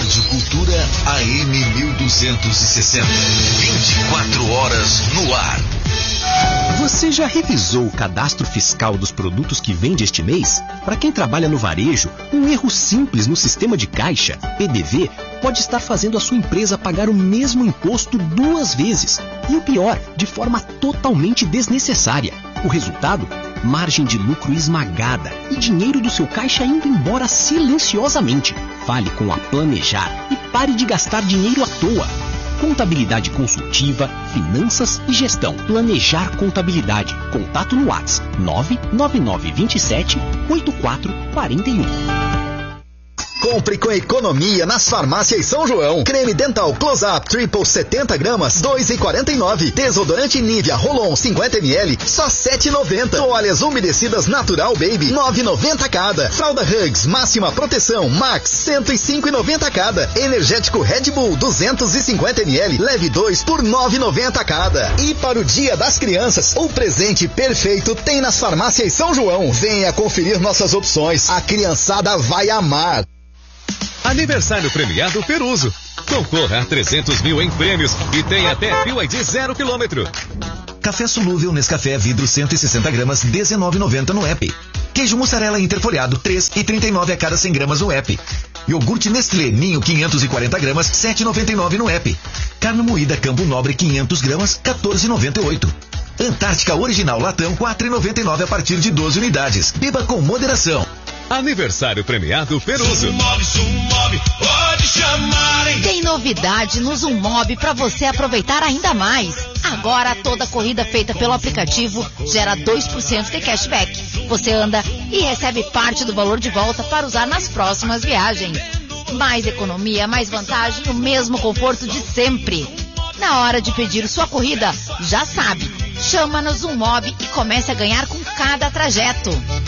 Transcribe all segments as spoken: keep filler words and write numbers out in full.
Rádio Cultura A M mil duzentos e sessenta. vinte e quatro horas no ar. Você já revisou o cadastro fiscal dos produtos que vende este mês? Para quem trabalha no varejo, um erro simples no sistema de caixa, P D V, pode estar fazendo a sua empresa pagar o mesmo imposto duas vezes. E o pior, de forma totalmente desnecessária. O resultado? Margem de lucro esmagada e dinheiro do seu caixa indo embora silenciosamente. Fale com a Planejar e pare de gastar dinheiro à toa. Contabilidade consultiva, finanças e gestão. Planejar Contabilidade. Contato no WhatsApp nove nove nove dois sete oito quatro quatro um. Compre com economia nas farmácias São João. Creme dental Close-Up Triple setenta gramas, dois e quarenta e nove. Desodorante Nivea Rolon cinquenta mililitros, só sete e noventa. Toalhas umedecidas Natural Baby, nove e noventa cada. Fralda Hugs Máxima Proteção Max, cento e cinco e noventa cada. Energético Red Bull duzentos e cinquenta mililitros, leve dois por nove e noventa cada. E para o Dia das Crianças, o presente perfeito tem nas farmácias São João. Venha conferir nossas opções. A criançada vai amar. Aniversário premiado Peruso. Concorra a trezentos mil em prêmios e tem até Fuel I D zero quilômetro. Café solúvel Nescafé vidro cento e sessenta gramas, dezenove e noventa no app. Queijo mussarela interfolhado, três e trinta e nove a cada cem gramas no app. Iogurte Nestlé Ninho quinhentos e quarenta gramas, sete e noventa e nove no app. Carne moída Campo Nobre quinhentos gramas, quatorze e noventa e oito. Antártica Original Latão, quatro e noventa e nove a partir de doze unidades. Beba com moderação. Aniversário premiado Peruso. Zummob, Zummob, pode chamar, hein? Tem novidade no Zummob para você aproveitar ainda mais. Agora toda corrida feita pelo aplicativo gera dois por cento de cashback. Você anda e recebe parte do valor de volta para usar nas próximas viagens. Mais economia, mais vantagem, o mesmo conforto de sempre. Na hora de pedir sua corrida, já sabe, chama no Zummob e comece a ganhar com cada trajeto.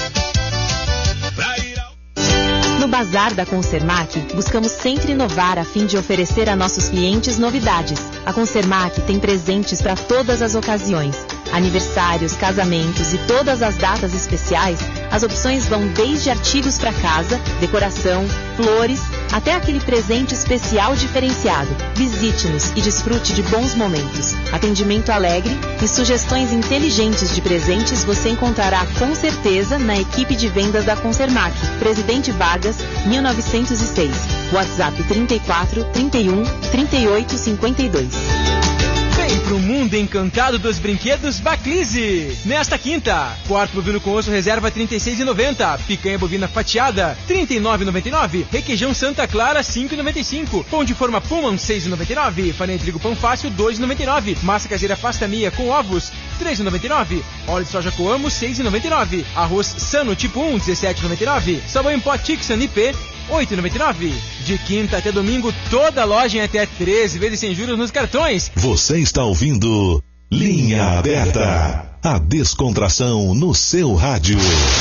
No Bazar da Consermac, buscamos sempre inovar a fim de oferecer a nossos clientes novidades. A Consermac tem presentes para todas as ocasiões. Aniversários, casamentos e todas as datas especiais, as opções vão desde artigos para casa, decoração, flores, até aquele presente especial diferenciado. Visite-nos e desfrute de bons momentos. Atendimento alegre e sugestões inteligentes de presentes você encontrará com certeza na equipe de vendas da Consermac. Presidente Vargas, mil novecentos e seis. WhatsApp trinta e quatro, trinta e um, trinta e oito, cinquenta e dois. Vem pro mundo encantado dos brinquedos Baclise. Nesta quinta, quarto bovino com osso reserva trinta e seis reais e noventa centavos, picanha bovina fatiada trinta e nove reais e noventa e nove centavos, requeijão Santa Clara cinco reais e noventa e cinco centavos, pão de forma Pullman seis reais e noventa e nove centavos, farinha de trigo Pão Fácil dois reais e noventa e nove centavos, massa caseira Pasta Mia com ovos três reais e noventa e nove centavos, óleo de soja Coamo seis reais e noventa e nove centavos, arroz Sano tipo um dezessete reais e noventa e nove centavos, sabão em pó Tixan I P oito reais e noventa e nove centavos. De quinta até domingo, toda a loja em até treze vezes sem juros nos cartões. Você está ouvindo Linha Aberta, a descontração no seu rádio.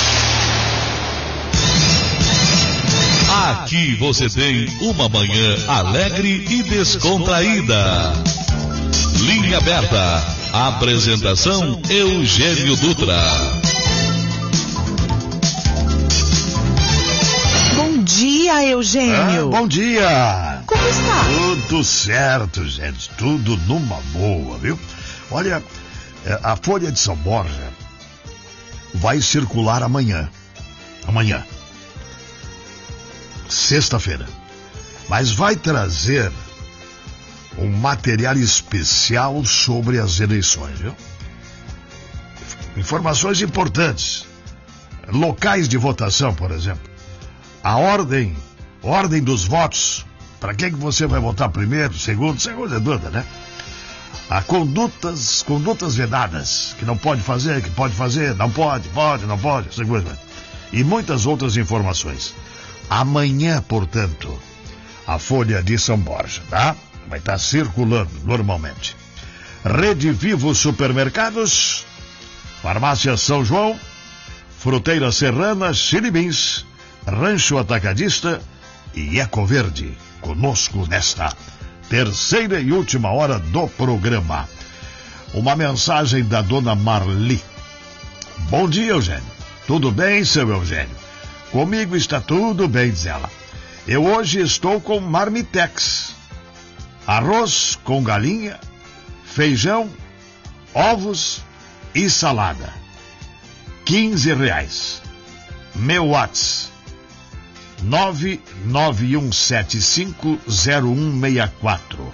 Aqui você tem uma manhã alegre e descontraída. Linha Aberta. Apresentação Eugênio Dutra. Bom dia, Eugênio. Ah, bom dia. Como está? Tudo certo, gente. Tudo numa boa, viu? Olha, a Folha de São Borja vai circular amanhã. Amanhã. Sexta-feira. Mas vai trazer um material especial sobre as eleições, viu? Informações importantes. Locais de votação, por exemplo. A ordem, ordem dos votos. Para quem que você vai votar primeiro, segundo, segundo é dúvida, né? Há condutas, condutas vedadas, que não pode fazer, que pode fazer, não pode, pode, não pode, segundo. E muitas outras informações. Amanhã, portanto, a Folha de São Borja, tá? Vai estar circulando normalmente. Rede Vivo Supermercados, Farmácia São João, Fruteira Serrana, Chili Beans, Rancho Atacadista e Ecoverde, conosco nesta terceira e última hora do programa. Uma mensagem da dona Marli. Bom dia, Eugênio. Tudo bem, seu Eugênio? Comigo está tudo bem, diz ela. Eu hoje estou com marmitex. Arroz com galinha, feijão, ovos e salada. quinze reais. Meu WhatsApp. nove nove um sete cinco zero um seis quatro.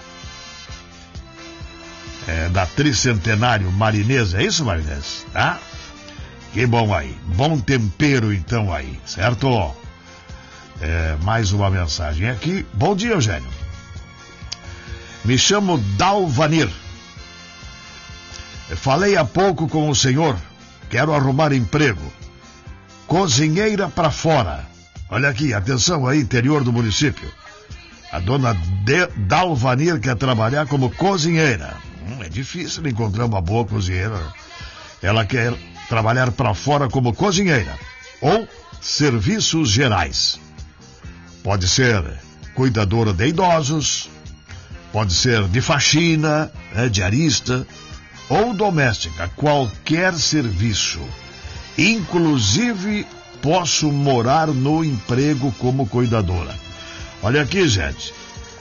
É da Tricentenário Marinês, é isso, Marinês? Tá? Que bom aí. Bom tempero então aí, certo? É, mais uma mensagem aqui. Bom dia, Eugênio. Me chamo Dalvanir. Falei há pouco com o senhor. Quero arrumar emprego. Cozinheira para fora. Olha aqui, atenção aí, interior do município. A dona De Dalvanir quer trabalhar como cozinheira. Hum, é difícil encontrar uma boa cozinheira. Ela quer trabalhar para fora como cozinheira. Ou serviços gerais. Pode ser cuidadora de idosos. Pode ser de faxina, é, diarista. Ou doméstica. Qualquer serviço. Inclusive, posso morar no emprego como cuidadora. Olha aqui, gente.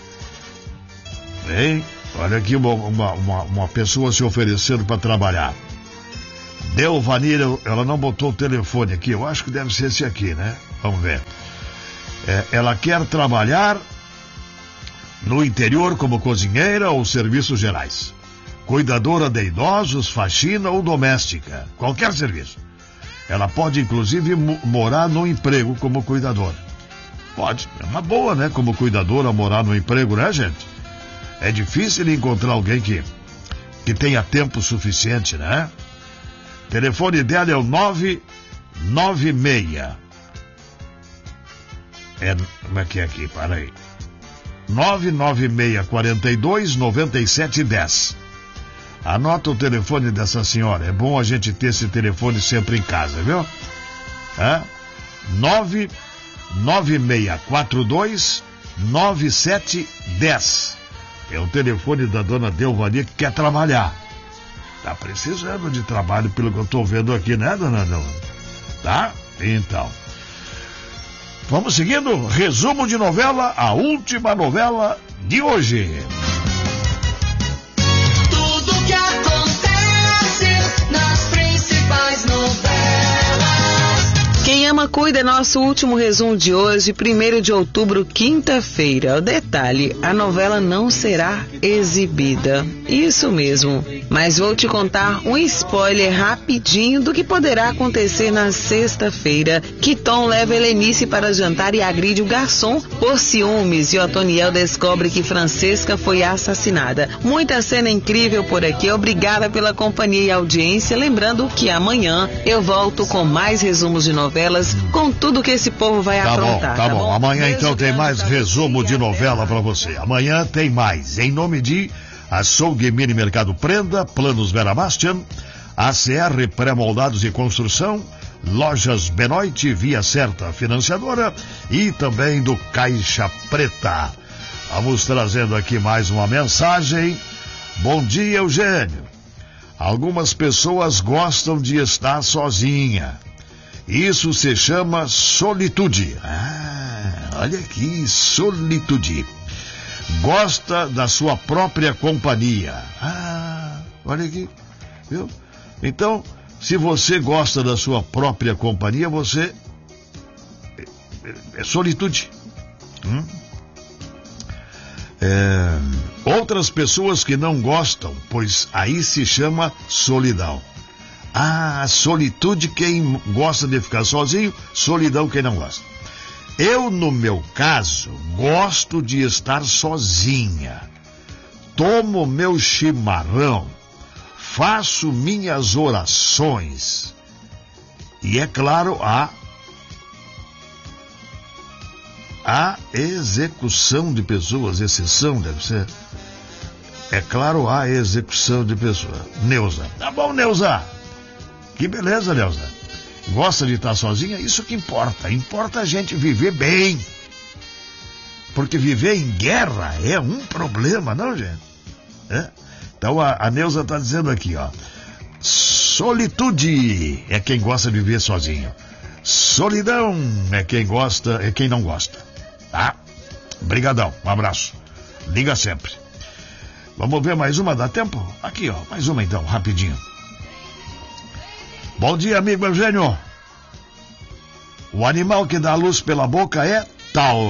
Bem, olha aqui uma, uma, uma, uma pessoa se oferecendo para trabalhar. Delvanir, ela não botou o telefone aqui. Eu acho que deve ser esse aqui, né? Vamos ver. É, ela quer trabalhar no interior como cozinheira ou serviços gerais. Cuidadora de idosos, faxina ou doméstica. Qualquer serviço. Ela pode, inclusive, morar no emprego como cuidadora. Pode. É uma boa, né? Como cuidadora, morar no emprego, né, gente? É difícil encontrar alguém que, que tenha tempo suficiente, né? O telefone dela é o nove nove seis. É, como é que é aqui? Para aí. nove nove seis, quatro dois, nove sete um zero. Anota o telefone dessa senhora. É bom a gente ter esse telefone sempre em casa, viu? É? nove nove seis quatro dois nove sete um zero. É o telefone da dona Delvanir que quer trabalhar. Tá precisando de trabalho, pelo que eu tô vendo aqui, né, dona Delvanir? Tá? Então. Vamos seguindo. Resumo de novela, a última novela de hoje. Que acontece nas principais novelas. Quem ama cuida é nosso último resumo de hoje, primeiro de outubro, quinta-feira. O detalhe, a novela não será exibida. Isso mesmo. Mas vou te contar um spoiler rapidinho do que poderá acontecer na sexta-feira. Que Tom leva Helenice para jantar e agride o garçom por ciúmes. E Otoniel descobre que Francesca foi assassinada. Muita cena incrível por aqui. Obrigada pela companhia e audiência. Lembrando que amanhã eu volto com mais resumos de novelas, com tudo que esse povo vai tá aprontar. Bom, tá, tá bom, amanhã Beijo então tem mais resumo de novela para você. Amanhã tem mais. Em nome de Açougue Mini Mercado Prenda, Planos Vera Bastian, A C R Pré-Moldados e Construção, Lojas Benoit, Via Certa Financiadora e também do Caixa Preta. Vamos trazendo aqui mais uma mensagem. Bom dia, Eugênio. Algumas pessoas gostam de estar sozinha. Isso se chama solitude. Ah, olha aqui, solitude. Gosta da sua própria companhia. Ah, olha aqui, viu? Então, se você gosta da sua própria companhia, você é, é solitude. Hum? É, outras pessoas que não gostam, pois aí se chama solidão. Ah, solitude quem gosta de ficar sozinho, solidão quem não gosta. Eu, no meu caso, gosto de estar sozinha. Tomo meu chimarrão, faço minhas orações. E é claro, a, a execução de pessoas, exceção deve ser. É claro, a execução de pessoas. Neuza. Tá bom, Neuza. Que beleza, Neuza. Gosta de estar sozinha? Isso que importa. Importa a gente viver bem. Porque viver em guerra é um problema, não, gente? É? Então a, a Neuza está dizendo aqui, ó. Solitude é quem gosta de viver sozinho. Solidão é quem gosta, é quem não gosta. tá? Brigadão, um abraço. Liga sempre. Vamos ver mais uma, dá tempo? Aqui, ó, mais uma então, rapidinho. Bom dia, amigo Eugênio. O animal que dá luz pela boca é tal.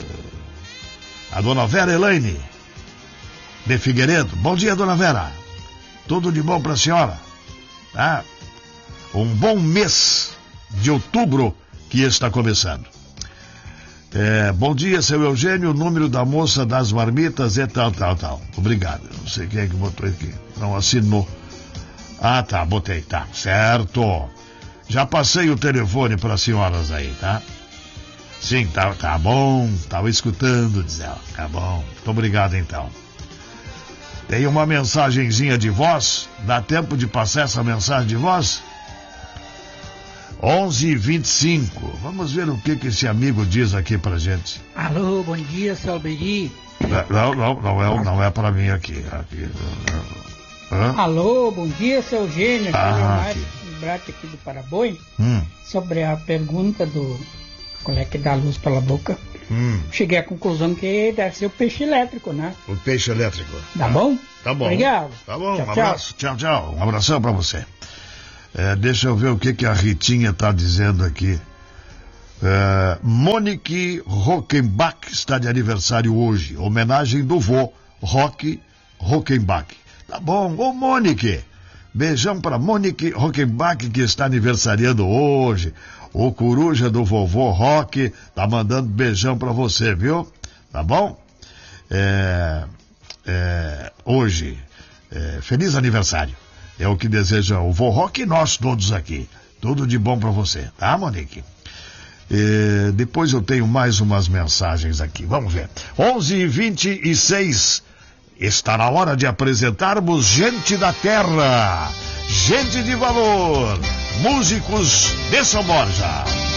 A dona Vera Elaine de Figueiredo. Bom dia, dona Vera. Tudo de bom pra senhora. Tá? Um bom mês de outubro que está começando. É, bom dia, seu Eugênio. O número da moça das marmitas é tal, tal, tal. Obrigado. Não sei quem é que botou aqui. Não assinou. Ah, tá, botei, tá. Certo. Já passei o telefone para as senhoras aí, tá? Sim, tá, tá bom. Tava escutando, diz ela. Tá bom. Muito obrigado, então. Tem uma mensagenzinha de voz? Dá tempo de passar essa mensagem de voz? onze e vinte e cinco. Vamos ver o que, que esse amigo diz aqui pra gente. Alô, bom dia, seu Alberi. Não, não, não é, não é pra mim aqui. aqui. Hã? Alô, bom dia, seu Eugênio. Ah, aqui é o Brate aqui do Paraboi. Hum. Sobre a pergunta do qual é que dá luz pela boca. Hum. Cheguei à conclusão que deve ser o peixe elétrico, né? O peixe elétrico. Tá ah, bom? Tá bom. Obrigado. Tá bom, tchau, um abraço. Tchau, tchau. Um abração pra você. É, deixa eu ver o que, que a Ritinha tá dizendo aqui. É, Monique Rockenbach está de aniversário hoje. Homenagem do vô, Rock Rockenbach. Tá bom. Ô, Monique. Beijão pra Monique Rockenbach, que está aniversariando hoje. O coruja do vovô Rock tá mandando beijão pra você, viu? Tá bom? É, é, hoje, é, feliz aniversário. É o que deseja o vô Rock e nós todos aqui. Tudo de bom pra você, tá, Monique? É, depois eu tenho mais umas mensagens aqui. Vamos ver. onze e vinte e seis. Está na hora de apresentarmos gente da terra. Gente de valor. Músicos de São Borja.